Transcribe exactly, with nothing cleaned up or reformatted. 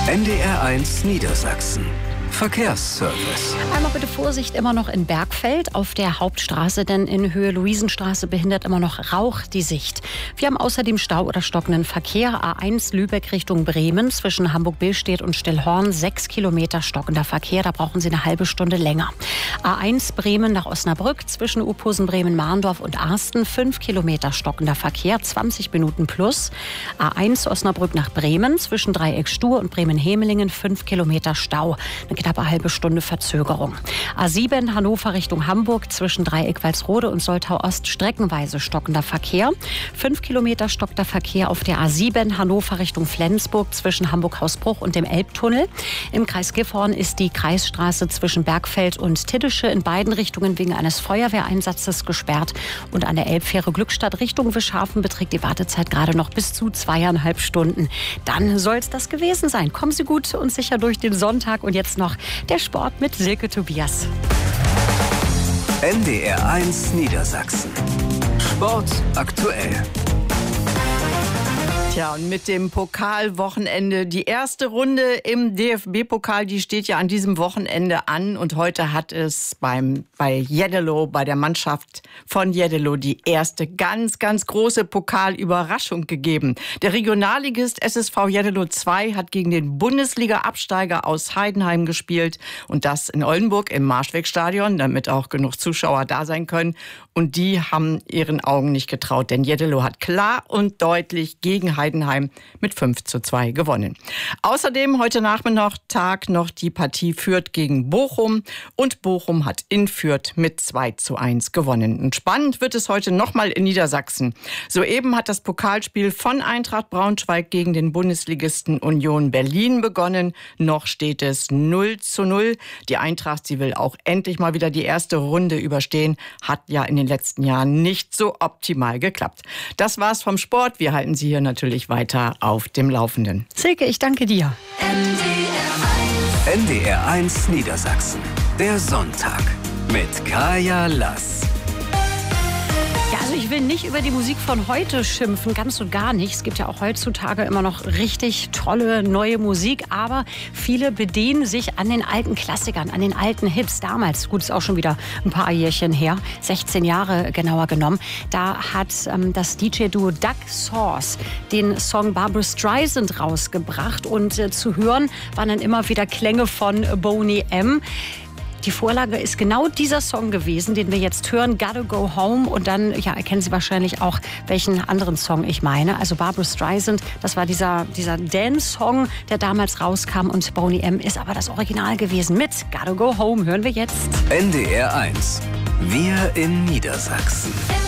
N D R eins Niedersachsen. Verkehrsservice. Einmal bitte Vorsicht immer noch in Bergfeld auf der Hauptstraße, denn in Höhe Luisenstraße behindert immer noch Rauch die Sicht. Wir haben außerdem Stau oder stockenden Verkehr. A eins Lübeck Richtung Bremen zwischen Hamburg-Billstedt und Stillhorn. Sechs Kilometer stockender Verkehr, da brauchen Sie eine halbe Stunde länger. A eins Bremen nach Osnabrück zwischen Uphusen, Bremen-Mahndorf und Arsten. Fünf Kilometer stockender Verkehr, zwanzig Minuten plus. A eins Osnabrück nach Bremen zwischen Dreieck Stur und Bremen-Hemelingen. Fünf Kilometer Stau. Eine knappe halbe Stunde Verzögerung. A sieben Hannover Richtung Hamburg zwischen Dreieck Walsrode und Soltau Ost streckenweise stockender Verkehr. Fünf Kilometer stockender Verkehr auf der A sieben Hannover Richtung Flensburg zwischen Hamburg-Hausbruch und dem Elbtunnel. Im Kreis Gifhorn ist die Kreisstraße zwischen Bergfeld und Tiddische in beiden Richtungen wegen eines Feuerwehreinsatzes gesperrt. Und an der Elbfähre Glückstadt Richtung Wischhafen beträgt die Wartezeit gerade noch bis zu zweieinhalb Stunden. Dann soll es das gewesen sein. Kommen Sie gut und sicher durch den Sonntag und jetzt noch der Sport mit Silke Tobias. N D R eins Niedersachsen. Sport aktuell. Tja, und mit dem Pokalwochenende, die erste Runde im D F B-Pokal, die steht ja an diesem Wochenende an. Und heute hat es beim, bei Jeddelo, bei der Mannschaft von Jeddelo, die erste ganz, ganz große Pokalüberraschung gegeben. Der Regionalligist S S V Jeddelo zwei hat gegen den Bundesliga-Absteiger aus Heidenheim gespielt. Und das in Oldenburg im Marschwegstadion, damit auch genug Zuschauer da sein können. Und die haben ihren Augen nicht getraut, denn Jeddelo hat klar und deutlich gegen Heidenheim mit fünf zu zwei gewonnen. Außerdem heute Nachmittag noch die Partie Fürth gegen Bochum und Bochum hat in Fürth mit zwei zu eins gewonnen. Und spannend wird es heute nochmal in Niedersachsen. Soeben hat das Pokalspiel von Eintracht Braunschweig gegen den Bundesligisten Union Berlin begonnen. Noch steht es null zu null. Die Eintracht, sie will auch endlich mal wieder die erste Runde überstehen, hat ja in den letzten Jahren nicht so optimal geklappt. Das war's vom Sport. Wir halten Sie hier natürlich weiter auf dem Laufenden. Silke, ich danke dir. N D R eins Niedersachsen. Der Sonntag mit Kaya Lass. Ja, also ich will nicht über die Musik von heute schimpfen, ganz und gar nicht. Es gibt ja auch heutzutage immer noch richtig tolle neue Musik, aber viele bedienen sich an den alten Klassikern, an den alten Hits damals. Gut, ist auch schon wieder ein paar Jährchen her, sechzehn Jahre genauer genommen. Da hat ähm, das D J-Duo Doug Sauce den Song Barbra Streisand rausgebracht und äh, zu hören waren dann immer wieder Klänge von Boney M. Die Vorlage ist genau dieser Song gewesen, den wir jetzt hören, Gotta Go Home. Und dann ja, erkennen Sie wahrscheinlich auch, welchen anderen Song ich meine. Also Barbra Streisand, das war dieser, dieser Dance-Song, der damals rauskam. Und Boney M ist aber das Original gewesen mit Gotta Go Home. Hören wir jetzt. N D R eins. Wir in Niedersachsen.